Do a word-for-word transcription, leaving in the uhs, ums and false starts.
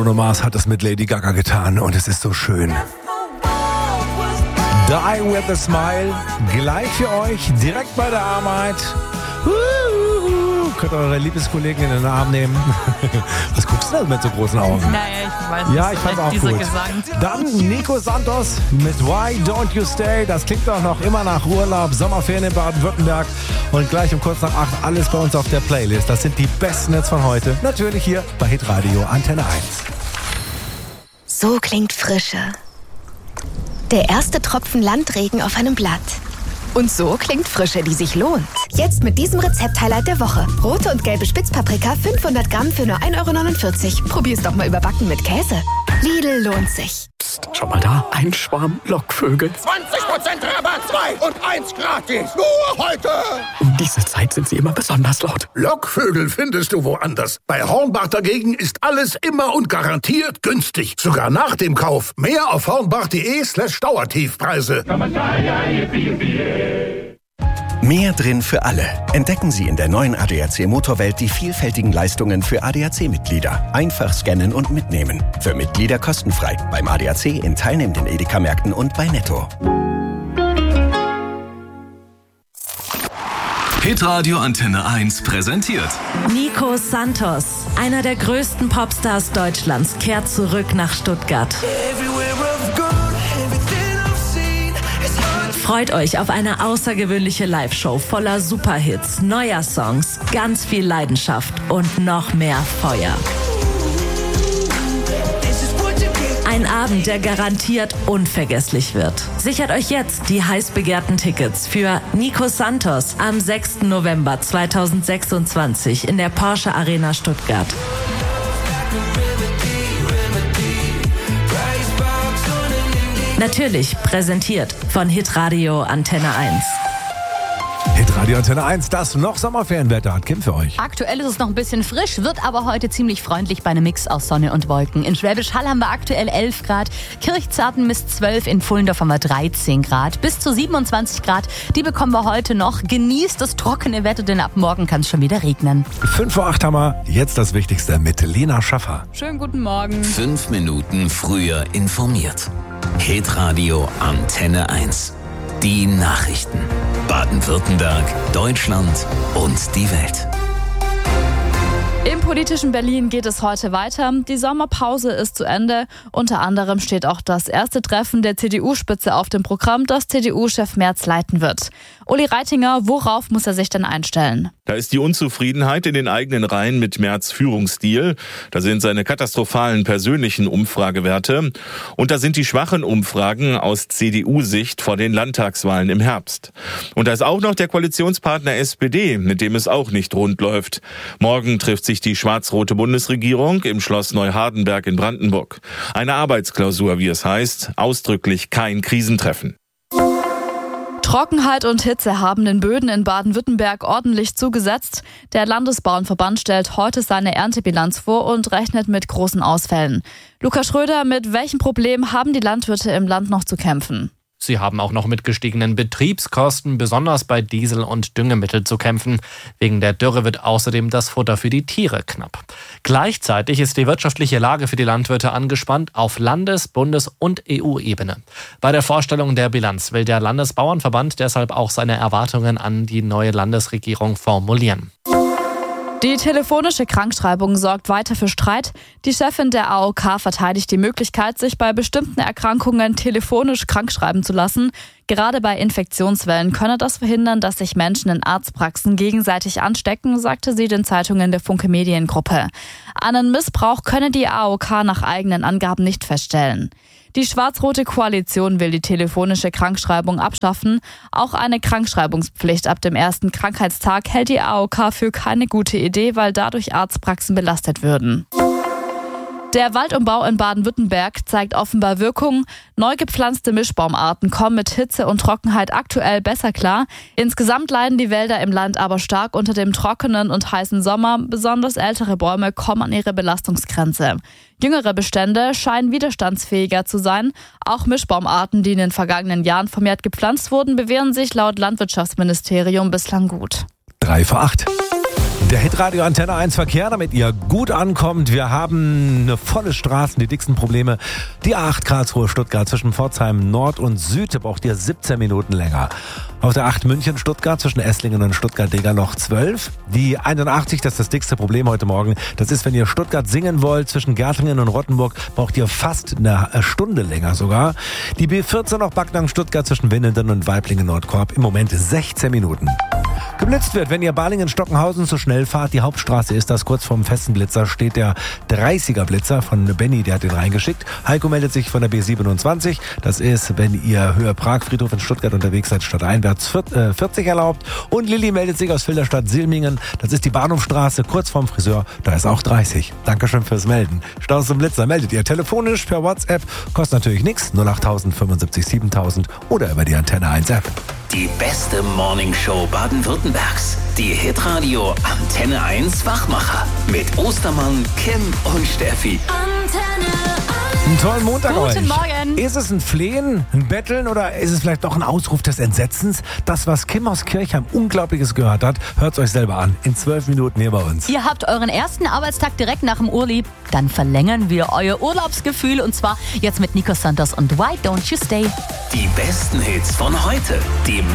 Bruno Mars hat es mit Lady Gaga getan und es ist so schön. Die with a Smile, gleich für euch, direkt bei der Arbeit. Könnt ihr eure Lieblingskollegen in den Arm nehmen. Was guckst du da mit so großen Augen? Naja, ich weiß nicht. Ja, ich fand's auch gut. Gesang. Dann Nico Santos mit Why Don't You Stay. Das klingt doch noch immer nach Urlaub, Sommerferien in Baden-Württemberg. Und gleich um kurz nach acht alles bei uns auf der Playlist. Das sind die besten Hits von heute. Natürlich hier bei Hitradio Antenne eins. So klingt Frische. Der erste Tropfen Landregen auf einem Blatt. Und so klingt Frische, die sich lohnt. Jetzt mit diesem Rezept-Highlight der Woche. Rote und gelbe Spitzpaprika, fünfhundert Gramm für nur ein Euro neunundvierzig. Probier's doch mal überbacken mit Käse. Lidl lohnt sich. Psst, schau mal da. Ein Schwarm Lockvögel. zwanzig Prozent Rabatt, zwei und eins gratis. Nur heute. Um diese Zeit sind sie immer besonders laut. Lockvögel findest du woanders. Bei Hornbach dagegen ist alles immer und garantiert günstig. Sogar nach dem Kauf. Mehr auf hornbach.de slash Dauertiefpreise. Mehr drin für alle. Entdecken Sie in der neuen A D A C Motorwelt die vielfältigen Leistungen für A D A C-Mitglieder. Einfach scannen und mitnehmen. Für Mitglieder kostenfrei. Beim A D A C in teilnehmenden Edeka-Märkten und bei Netto. Hitradio Antenne eins präsentiert Nico Santos, einer der größten Popstars Deutschlands, kehrt zurück nach Stuttgart. Freut euch auf eine außergewöhnliche Live-Show voller Superhits, neuer Songs, ganz viel Leidenschaft und noch mehr Feuer. Ein Abend, der garantiert unvergesslich wird. Sichert euch jetzt die heiß begehrten Tickets für Nico Santos am sechsten November zweitausendsechsundzwanzig in der Porsche Arena Stuttgart. Natürlich präsentiert von Hitradio Antenne eins. Hitradio Antenne eins, das noch Sommerferienwetter hat Kim für euch. Aktuell ist es noch ein bisschen frisch, wird aber heute ziemlich freundlich bei einem Mix aus Sonne und Wolken. In Schwäbisch Hall haben wir aktuell elf Grad, Kirchzarten misst zwölf, in Pfullendorf haben wir dreizehn Grad. Bis zu siebenundzwanzig Grad, die bekommen wir heute noch. Genießt das trockene Wetter, denn ab morgen kann es schon wieder regnen. fünf vor acht haben wir jetzt das Wichtigste mit Lena Schaffer. Schönen guten Morgen. Fünf Minuten früher informiert. Hitradio Antenne eins. Die Nachrichten. Baden-Württemberg, Deutschland und die Welt. Im politischen Berlin geht es heute weiter. Die Sommerpause ist zu Ende. Unter anderem steht auch das erste Treffen der C D U-Spitze auf dem Programm, das C D U-Chef Merz leiten wird. Uli Reitinger, worauf muss er sich denn einstellen? Da ist die Unzufriedenheit in den eigenen Reihen mit Merz' Führungsstil. Da sind seine katastrophalen persönlichen Umfragewerte. Und da sind die schwachen Umfragen aus C D U-Sicht vor den Landtagswahlen im Herbst. Und da ist auch noch der Koalitionspartner S P D, mit dem es auch nicht rund läuft. Morgen trifft sich die schwarz-rote Bundesregierung im Schloss Neuhardenberg in Brandenburg. Eine Arbeitsklausur, wie es heißt, ausdrücklich kein Krisentreffen. Trockenheit und Hitze haben den Böden in Baden-Württemberg ordentlich zugesetzt. Der Landesbauernverband stellt heute seine Erntebilanz vor und rechnet mit großen Ausfällen. Lukas Schröder, mit welchen Problemen haben die Landwirte im Land noch zu kämpfen? Sie haben auch noch mit gestiegenen Betriebskosten, besonders bei Diesel und Düngemittel, zu kämpfen. Wegen der Dürre wird außerdem das Futter für die Tiere knapp. Gleichzeitig ist die wirtschaftliche Lage für die Landwirte angespannt auf Landes-, Bundes- und E U-Ebene. Bei der Vorstellung der Bilanz will der Landesbauernverband deshalb auch seine Erwartungen an die neue Landesregierung formulieren. Die telefonische Krankschreibung sorgt weiter für Streit. Die Chefin der A O K verteidigt die Möglichkeit, sich bei bestimmten Erkrankungen telefonisch krankschreiben zu lassen. Gerade bei Infektionswellen könne das verhindern, dass sich Menschen in Arztpraxen gegenseitig anstecken, sagte sie den Zeitungen der Funke Mediengruppe. Einen Missbrauch könne die A O K nach eigenen Angaben nicht feststellen. Die schwarz-rote Koalition will die telefonische Krankschreibung abschaffen. Auch eine Krankschreibungspflicht ab dem ersten Krankheitstag hält die A O K für keine gute Idee, weil dadurch Arztpraxen belastet würden. Der Waldumbau in Baden-Württemberg zeigt offenbar Wirkung. Neu gepflanzte Mischbaumarten kommen mit Hitze und Trockenheit aktuell besser klar. Insgesamt leiden die Wälder im Land aber stark unter dem trockenen und heißen Sommer. Besonders ältere Bäume kommen an ihre Belastungsgrenze. Jüngere Bestände scheinen widerstandsfähiger zu sein. Auch Mischbaumarten, die in den vergangenen Jahren vermehrt gepflanzt wurden, bewähren sich laut Landwirtschaftsministerium bislang gut. Drei vor acht. Der Hitradio Antenne eins Verkehr, damit ihr gut ankommt. Wir haben eine volle Straße, die dicksten Probleme. Die A acht Karlsruhe, Stuttgart zwischen Pforzheim Nord und Süd braucht ihr siebzehn Minuten länger. Auf der acht München Stuttgart zwischen Esslingen und Stuttgart-Degerloch zwölf. Die einundachtzig, das ist das dickste Problem heute Morgen. Das ist, wenn ihr Stuttgart singen wollt, zwischen Gärtringen und Rottenburg braucht ihr fast eine Stunde länger sogar. Die B vierzehn auf Backnang Stuttgart zwischen Winnenden und Weiblingen-Nordkorb im Moment sechzehn Minuten. Geblitzt wird, wenn ihr Balingen-Stockenhausen zu schnell fahrt. Die Hauptstraße ist das, kurz vorm festen Blitzer steht der dreißiger Blitzer von Benny, der hat den reingeschickt. Heiko meldet sich von der B siebenundzwanzig. Das ist, wenn ihr Höhe Prag-Friedhof in Stuttgart unterwegs seid, stadteinwärts vierzig erlaubt. Und Lilly meldet sich aus Filderstadt-Silmingen. Das ist die Bahnhofstraße, kurz vorm Friseur. Da ist auch dreißig. Dankeschön fürs Melden. Staus zum Blitzer meldet ihr telefonisch per WhatsApp. Kostet natürlich nichts. null acht fünfundsiebzig siebentausend oder über die Antenne eins App. Die beste Morningshow Baden-Württembergs. Die Hitradio Antenne eins Wachmacher. Mit Ostermann, Kim und Steffi. Antenne eins. Einen tollen Montag Guten euch. Morgen. Ist es ein Flehen, ein Betteln oder ist es vielleicht doch ein Ausruf des Entsetzens? Das, was Kim aus Kirchheim Unglaubliches gehört hat, hört es euch selber an. In zwölf Minuten hier bei uns. Ihr habt euren ersten Arbeitstag direkt nach dem Urlaub. Dann verlängern wir euer Urlaubsgefühl und zwar jetzt mit Nico Santos und Why Don't You Stay. Die besten Hits von heute. Die